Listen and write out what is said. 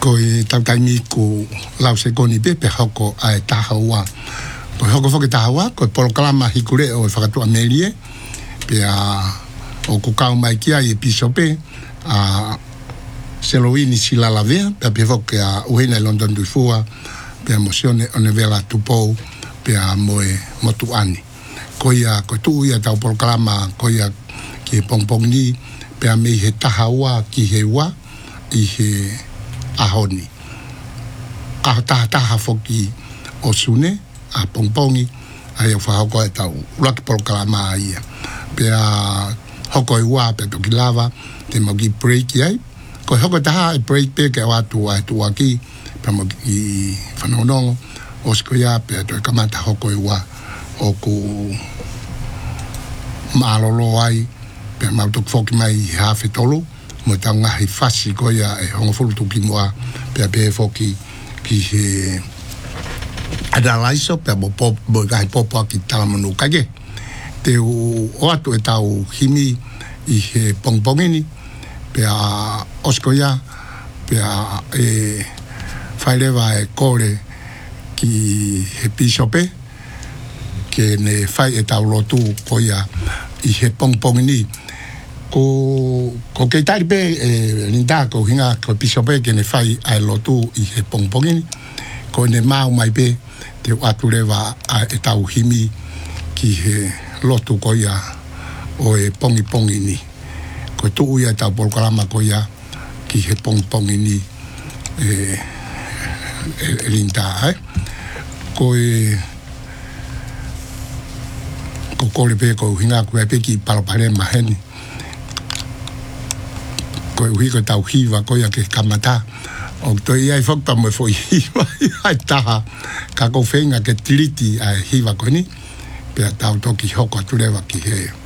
ko i tautaimi ko lau se koni pepe hoko ai tahaua. Ko hoko whake tahaua, ko polokalama hikure o whakatua merie, pe o ko kau mai kia i pisope, Seloini sila lavea, pe whake uhenai London duifua, pe mosione o nevela tupou, pe moe motu ani. Ko ia, ko tuu ia tau polokalama, ko ia ki pongpong ni, pe mei he tahaua ki he ua, i he ahoni. Taha foki o sune, a pongpongi, a ia whahoko e tau uraki polokalama ia. Pea hoko e ua, pea toki lava, te mauki break ai. Ko hoko taha e break pe ke watu a tu aki, pea mauki whanonongo, o siko ia, pea toi kamata hoko e ua, o ku maalolo ai, pea mautok foki mai hafe tolu, mo tau ngahi fasi ko ia e hongofuru tuki mua, pea pe foki ki he adalaiso, pea mo gai popo ki talamanu kage. Te o atu e tau himi i he pongpongini, pea osko ia, pea e whairewa e kore ki he pisope, ke ne whai e tau lotu ko ia i he pongpongini. Ko kei tari pe rinda ko hinga ko pisope ke ne whai ai lotu i he pongpongini, ko ne mau mai pe te watu rewa e tau himi ki he lotu ko ia o e pongi ni. Ko tuu ia tau polokalama ko ia ki he pongi ni rinda ko ko kore pe ko hinga ko e pe ki palopare maheni. Ko hui ko tau hiwa ko ia ke kamata o to ia i whakpa mo fo hiwa ai taha ka ko whenga ke tiriti ai hiwa ko ni pea tau toki hoko aturewa ki he